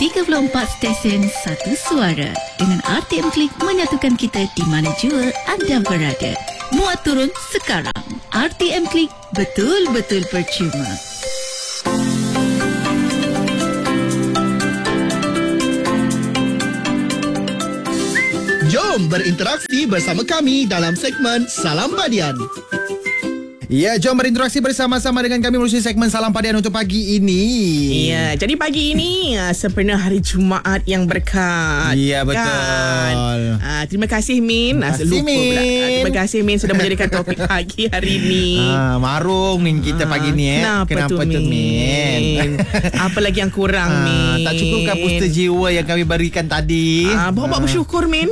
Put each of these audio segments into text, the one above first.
34 stesen, satu suara. Dengan RTM Klik menyatukan kita di mana jua anda berada. Muat turun sekarang. RTM Klik, betul-betul percuma. Jom berinteraksi bersama kami dalam segmen Salam Padian. Ya, jom berinteraksi bersama-sama dengan kami melalui segmen Salam Padian untuk pagi ini. Ya, jadi pagi ini sempena hari Jumaat yang berkat. Ya, betul. Kan? Terima kasih Min. Terima kasih, Lupa Min. pula. Terima kasih Min sudah menjadikan topik pagi hari ini. Marung Min kita pagi ni Kenapa tu Min? Apa lagi yang kurang Min? Tak cukupkah booster jiwa yang kami berikan tadi? Bawa bersyukur Min.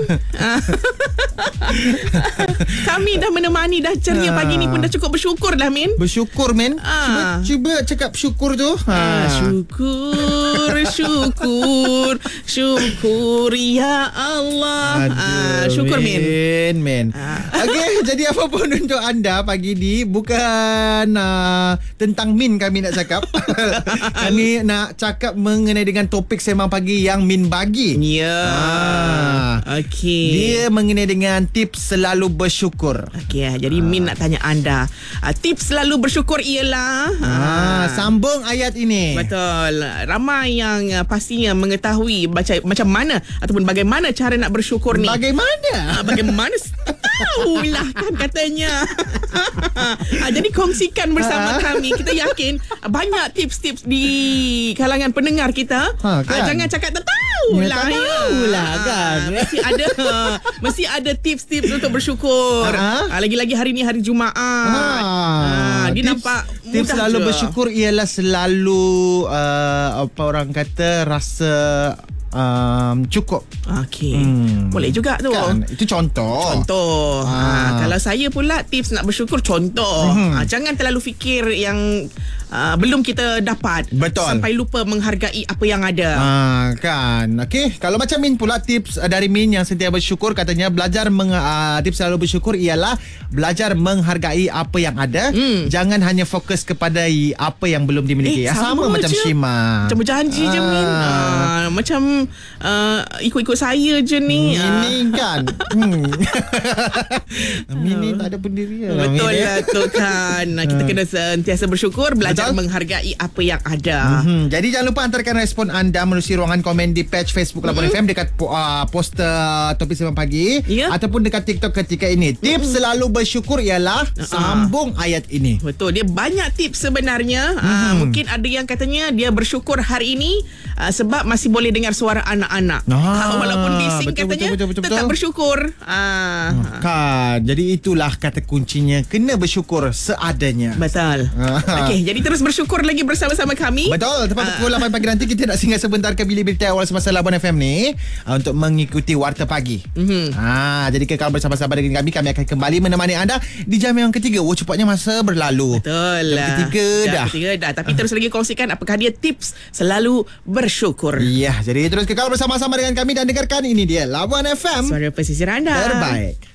Kami dah menemani, dah ceria pagi ni pun dah cukup bersyukur dah Min. Bersyukur Min. Cuba cakap syukur tu. Syukur, syukur, syukur ya Allah. Syukur Min. Okey, jadi apa pun untuk anda pagi ni bukan tentang Min kami nak cakap. Kami nak cakap mengenai dengan topik sembang pagi yang Min bagi. Ya. Okey. Dia mengenai dengan tips selalu bersyukur. Okey, jadi Min nak tanya anda. Tips selalu bersyukur ialah sambung ayat ini. Betul. Ramai yang pastinya mengetahui macam mana ataupun bagaimana cara nak bersyukur ni. Bagaimana? Bagaimana? Tahulah kan katanya. Jadi kongsikan bersama kami. Kita yakin banyak tips-tips di kalangan pendengar kita. Kan? Jangan cakap tak tahulah. Tak tahulah kan. Mesti ada tips-tips untuk bersyukur. Lagi-lagi hari ni hari Jumaat. Dia nampak mudah. Tips selalu je. bersyukur ialah selalu apa orang kata rasa cukup. Okey. Boleh juga tu. Kan? Itu contoh. Kalau saya pula tips nak bersyukur contoh. Jangan terlalu fikir yang belum kita dapat. Betul. Sampai lupa menghargai apa yang ada. Kan. Okey, kalau macam Min pula tips dari Min yang setia bersyukur katanya belajar tips selalu bersyukur ialah belajar menghargai apa yang ada. Jangan hanya fokus kepada apa yang belum dimiliki. Sama macam je. Shima. Macam berjanji je Min. Macam ikut-ikut saya je ni. Ini kan. Min ni tak ada pendirian. Betul lah tu kan. Kita kena sentiasa bersyukur, belajar menghargai apa yang ada. Jadi jangan lupa hantarkan respon anda melalui ruangan komen di page Facebook Labuan FM dekat poster topik sembang pagi ataupun dekat TikTok ketika ini. Tips selalu bersyukur ialah sambung ayat ini. Betul, dia banyak tips sebenarnya. Mungkin ada yang katanya dia bersyukur hari ini sebab masih boleh dengar suara anak-anak. Walaupun bising katanya betul. tetap bersyukur. Kan, jadi itulah kata kuncinya, kena bersyukur seadanya. Betul. Okey, jadi terus bersyukur lagi bersama-sama kami. Betul. Tepat pukul 8 pagi nanti kita nak singgah sebentar ke bilik berita awal semasa Labuan FM ni untuk mengikuti Warta Pagi. Jadi kekal bersama-sama dengan kami akan kembali menemani anda di jam yang ketiga. Cepatnya masa berlalu. Betul. Jam ketiga dah. Tapi terus lagi kongsikan apakah dia tips selalu bersyukur. Ya, jadi terus kekal bersama-sama dengan kami dan dengarkan ini dia Labuan FM. Suara pesisir anda Terbaik.